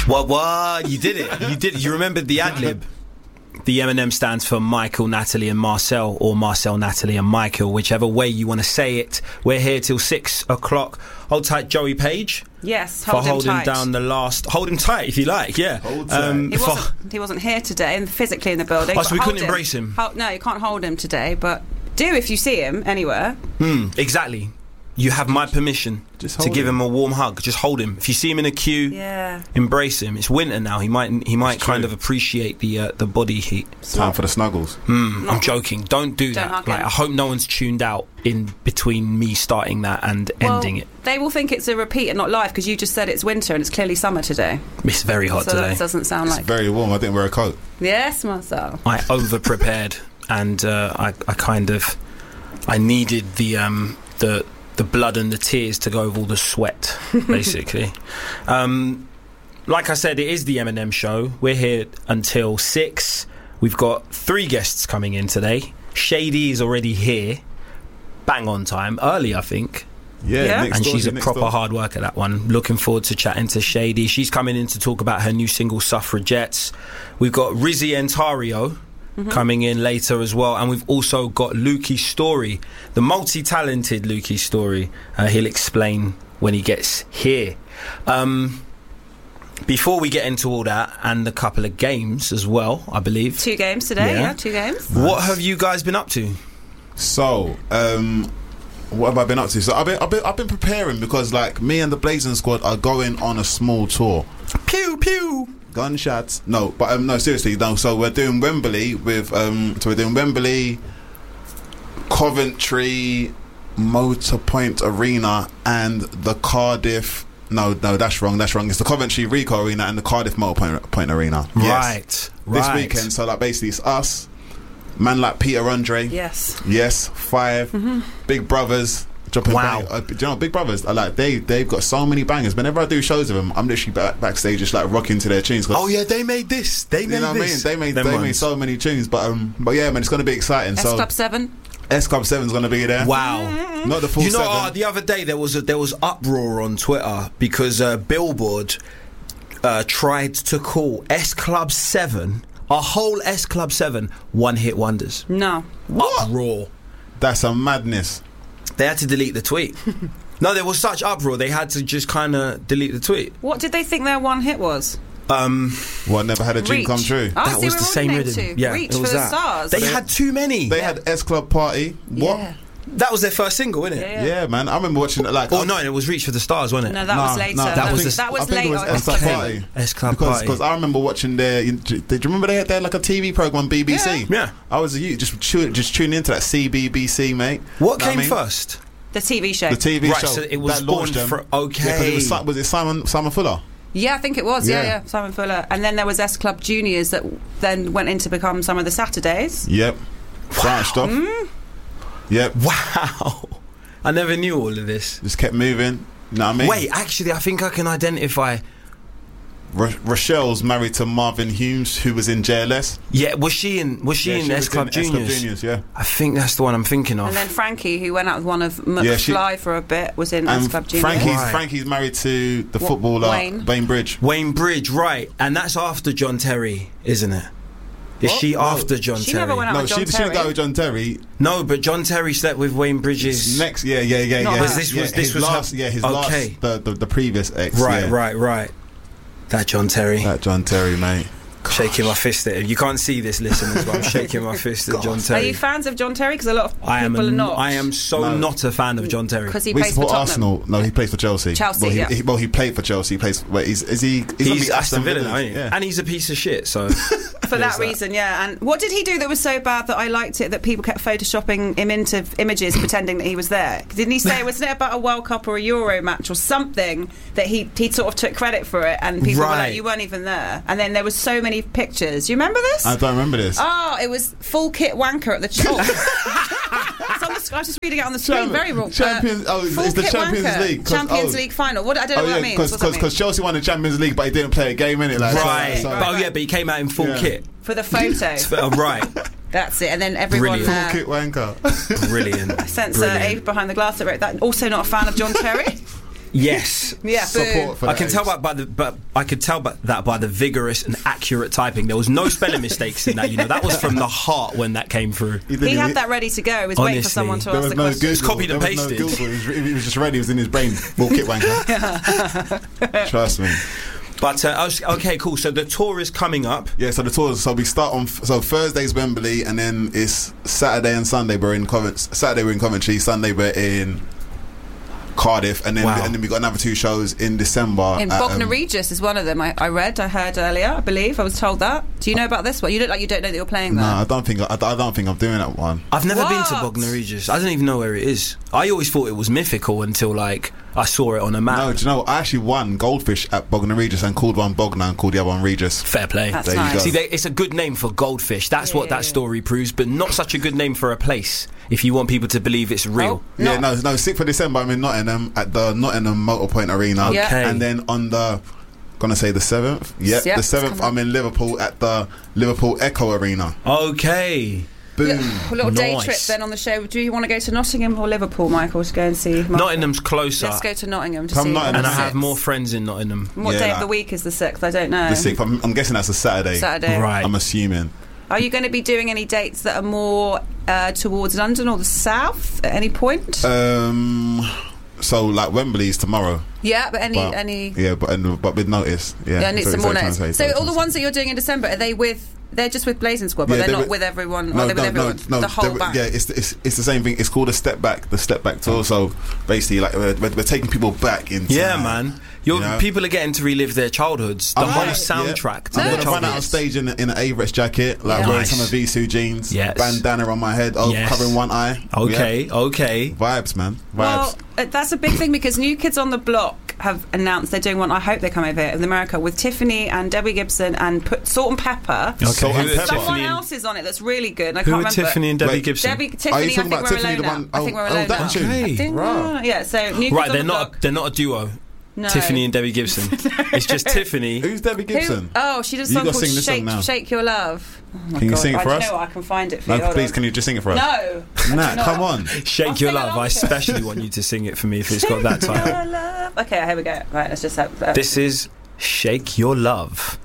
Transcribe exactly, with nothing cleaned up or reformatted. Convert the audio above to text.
What? What? You did it. You did it. You remembered the ad-lib. The M and M stands for Michael, Natalie and Marcel, or Marcel, Natalie and Michael, whichever way you want to say it. We're here till six o'clock. Hold tight, Joey Page. Yes, hold for him holding tight. down the last... Hold him tight, if you like, yeah. Hold tight. Um, He for- wasn't, he wasn't here today, and physically in the building. Oh, so but we hold couldn't embrace him? Hold, no, you can't hold him today, but do if you see him anywhere. Mm, exactly. You have my permission Just to hold give him. him a warm hug. Just hold him. If you see him in a queue, Yeah. embrace him. It's winter now. He might he might It's kind true. of appreciate the uh, the body heat. Time for the snuggles. Mm, I'm joking. Don't do Don't that. hug Like, him. I hope no one's tuned out in between me starting that and Well, ending it. they will think it's a repeat and not live because you just said it's winter and it's clearly summer today. It's very hot so today. that doesn't sound It's like. very warm. I didn't wear a coat. Yes, Marcel. I over prepared and uh, I, I kind of I needed the um, the the blood and the tears to go with all the sweat, basically. um, like I said, it is the M and M show. We're here until six. We've got three guests coming in today. Shady is already here, bang on time, early I think. Yeah, Yeah. next And door, she's a next proper door. hard worker, that one. Looking forward to chatting to Shady. She's coming in to talk about her new single Suffragettes. We've got Rizzy Entario coming in later as well, and we've also got Lukey Story, the multi-talented Lukey Story. Uh, he'll explain when he gets here. Um, before we get into all that and a couple of games as well, I believe. Two games today, Yeah. yeah, two games. What have you guys been up to? So, um, what have I been up to? So I've been, I've been, I've been preparing because, like, me and the Blazing Squad are going on a small tour. Pew pew. Gunshots. No, but um, no, seriously, no. So we're doing Wembley with, um, so we're doing Wembley, Coventry, Motor Point Arena, and the Cardiff. No, no, that's wrong. That's wrong. It's the Coventry Rico Arena and the Cardiff Motor Point, Point Arena. Yes. Right, This right. weekend. So, like, basically, it's us, man like Peter Andre. Yes. Yes, five Big Brothers. Dropping Wow. bang- uh, do you know Big Brothers? I like they they've got so many bangers. Whenever I do shows with them, I'm literally back, backstage just like rocking to their tunes. 'Cause, Oh yeah, they made this. They you made know what I mean? this. They made Them they made ones. so many tunes, but um, but yeah, man, it's gonna be exciting. S so Club seven. S Club Seven's gonna be there. Wow. Not the full You know, seven. uh, the other day there was a, there was uproar on Twitter because uh, Billboard uh, tried to call S Club Seven, a whole S Club Seven, one hit wonders. No. What? Uproar. That's a madness. They had to delete the tweet. No, there was such uproar. They had to just kind of delete the tweet. What did they think their one hit was? Um, What? Never had a dream Reach. come true. Oh, that see, was we're the all same named rhythm. to. Yeah, Reach it for was the that. stars. They They- had too many. They had S Club Party. What? Yeah. That was their first single, wasn't it? Yeah, Yeah, man. I remember watching it. Like, Oh I'm- no, it was Reach for the Stars, wasn't it? No, that Nah, was later. nah, that, that was, was that I was think it later. was on S Club S Club Party. seven. S Club because Party. because I remember watching their. you- Did you remember they had, they had like a T V program on B B C? Yeah. Yeah. I was a youth, just tu- just tuning into that C B B C, mate. What Know came I mean? first? The T V show. The T V Right, show. so it was that born launched them. for- Yeah, 'cause okay. it was, Si- was it Simon Simon Fuller? Yeah, I think it was. Yeah, Yeah. yeah, Simon Fuller. And then there was S Club Juniors that then went in to become some of the Saturdays. Yep. Branched off. Mm. Yep. Wow. I never knew all of this. Just kept moving. You know what I mean? Wait, actually, I think I can identify. Ro- Rochelle's married to Marvin Humes, who was in J L S. Yeah, was she in? Was she Yeah, in she S was Club in S Club Juniors? Juniors, yeah. I think that's the one I'm thinking of. And then Frankie, who went out with one of McFly Yeah, she- for a bit, was in S And Club Juniors. Frankie's Right. Frankie's married to the Wa- footballer Wayne. Wayne Bridge. Wayne Bridge, right? And that's after John Terry, isn't it? Is What? she No. after John She Terry? never went out No, with she, John she didn't Terry. go with John Terry. No, but John Terry slept with Wayne Bridges. Next, yeah, yeah, yeah, Not yeah. her. But this yeah, was- this his was her- last, yeah, his Okay. last, the, the the previous ex. Right, yeah. right, right. That John Terry. That John Terry, mate. Shaking my fist at him. You can't see this, listeners, but I'm shaking my fist at John Are Terry. you fans of John Terry? Because a lot of people I am. are A, not. I am so No. not a fan of John Terry. Because he We plays for support Tottenham. Arsenal. No, he plays for Chelsea. Chelsea, well, he, yeah. he, well, he played for Chelsea. He plays. Wait, he's, is he? He's, He's gonna be Aston Villa, Villa, now, isn't he? yeah. And he's a piece of shit. So For that reason, yeah. And what did he do that was so bad that I liked it, that people kept photoshopping him into images pretending that he was there? Didn't he say, wasn't it about a World Cup or a Euro match or something, that he, he sort of took credit for it, and people were Right. like, you weren't even there. And then there was so many pictures. You remember this? I don't remember this. Oh, it was full kit wanker at the ch- oh. It's on the sc- I was just reading it on the screen. Champ- Very wrong. Champions- oh, it's full the kit Champions wanker. League, 'cause- Champions oh. League final. What I don't know Oh what yeah, that means. What's that mean? because Chelsea won the Champions League, but he didn't play a game in it. Like, right. So, so. Oh yeah, but he came out in full Yeah. kit. For the photo. Oh, right. That's it. And then everyone Brilliant. uh, Full kit wanker. Brilliant. Sensor Brilliant. Abe behind the glass that wrote that. Also not a fan of John Terry. Yes. Yeah, Support for I that can tell is- by, by the but I could tell by that by the vigorous and accurate typing. There was no spelling mistakes in that. You know, that was from the heart when that came through. He, didn't He even- had that ready to go. He was waiting for Honestly, someone to There ask was the no question. Google. It's copied and there was pasted. No Google. It was, it was just ready. It was in his brain. Walk it, wanker. Trust me. But uh, I was, okay, cool. So the tour is coming up. Yeah, so the tours. So we start on. So Thursday's Wembley, and then it's Saturday and Sunday. We're in Coventry. Saturday we're in Coventry. Sunday we're in Cardiff, and then Wow. and then we got another two shows in December. In at, Bognor um, Regis is one of them. I, I read, I heard earlier. I believe I was told that. Do you know about this one? You look like you don't know that you're playing No, there. I don't think I, I don't think I'm doing that one. I've never been to What? Bognor Regis. I don't even know where it is. I always thought it was mythical until like I saw it on a map. No, do you know? I actually won Goldfish at Bognor Regis and called one Bognor and called the other one Regis. Fair play. That's There you nice. go. See, they, it's a good name for goldfish. That's Yeah, what yeah, that yeah. story proves, but not such a good name for a place. If you want people to believe it's real. Oh, Yeah, no, no. sixth of December, I'm in Nottingham at the Nottingham Motorpoint Arena. Yeah. Okay. And then on the, gonna say the seventh. Yeah, Yep, the it's seventh. coming. I'm in Liverpool at the Liverpool Echo Arena. Okay. Boom. A little day Nice. trip then on the show. Do you want to go to Nottingham or Liverpool, Michael, to go and see? Michael? Nottingham's closer. Let's go to Nottingham to Come see. Nottingham. And I the have sixth. more friends in Nottingham. What Yeah, day like- of the week is the sixth? I don't know. The sixth. I'm, I'm guessing that's a Saturday. Saturday. Right. I'm assuming. Are you going to be doing any dates that are more uh, towards London or the south at any point? Um. So like Wembley's tomorrow. yeah, but any But, any. Yeah, but and, but with notice. Yeah. Yeah, I need So- some so more trying notes. to say- So so all the trying ones that you're doing in December, are they with? They're just with Blazing Squad, but Yeah, they're, they're not with- with everyone. No, or they're no, with no, everyone. no. the whole they're- band. Yeah, it's, it's it's the same thing. It's called a step back, the step back tour. So basically, like we're, we're, we're taking people back into. Yeah, man. You're, You know? People are getting to relive their childhoods. The I'm whole gonna- soundtrack to I'm their gonna run out on childhoods. stage in, a- in an Avirex jacket, like Yeah. wearing Nice. some of Visu jeans, Yes. bandana on my head, oh, Yes. covering one eye. Okay, Yeah. okay. Vibes, man. Vibes. Well, uh, that's a big thing because New Kids on the Block have announced they're doing one. I hope they come over here in America with Tiffany and Debbie Gibson and put Salt and Pepper. Okay, Salt who and are Pepper. Someone Tiffany and, else is on it that's really good. And I who can't are remember. Tiffany and Debbie Wait, Gibson? Debbie, Are you Tiffany, I talking think about we're Tiffany, alone the now. one- I think oh, we're oh, alone that now. tune. I Okay. think Right. we're- Yeah, so New Kids Right, on they're the not. Block. They're not a duo. No. Tiffany and Debbie Gibson. It's just Tiffany. Who's Debbie Who? Gibson? Oh, she does a You song gotta called sing this song Shake, now. Shake Your Love. Oh my Can you God. sing it for I us? know I can find it for No, you. Hold please, on. can you just sing it for us? No. Nah, not. come on. Shake I'll Your sing Love. along I to it. especially want you to sing it for me if it's got that Your title. love. Okay, here we go. Right, let's just have that. This is Shake Your Love.